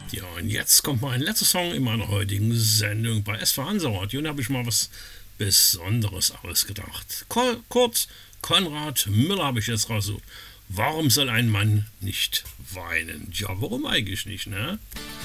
Ja, und jetzt kommt mein letzter Song in meiner heutigen Sendung bei SV Hansa-Radio. Und da habe ich mal was Besonderes ausgedacht. Kurz, Konrad Müller habe ich jetzt rausgesucht. Warum soll ein Mann nicht weinen? Ja, warum eigentlich nicht, ne?